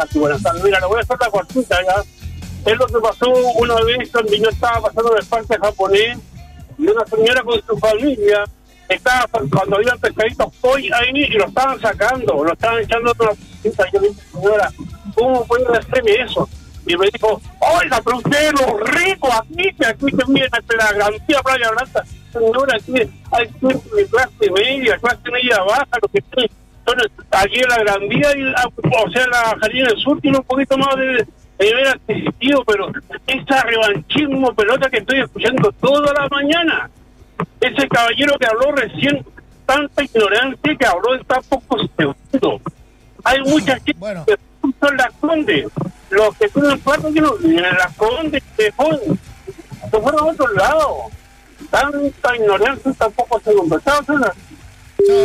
Buenas tardes. Mira, le voy a hacer la cortita ya. Es lo que pasó una vez cuando yo estaba pasando del parque japonés y una señora con su familia estaba, cuando había pescaditos koi ahí y lo estaban sacando, lo estaban echando de una piscina. Yo le dije, señora, ¿cómo puede hacerme eso? Y me dijo, oiga, pero usted es lo rico aquí se viene la garantía Playa Blanca. Señora, aquí hay gente de clase media baja, lo que tiene. Entonces, aquí en la Gran Vía, o sea, la Jardín del Sur tiene un poquito más de nivel adquisitivo, pero esa revanchismo pelota que estoy escuchando toda la mañana, ese caballero que habló recién, tanta ignorancia que habló en tan pocos segundos. Hay mucha gente que son las Condes, los que tienen plata que no viven en las Condes, se fueron a otro lado. Tanta ignorancia en tan pocos segundos.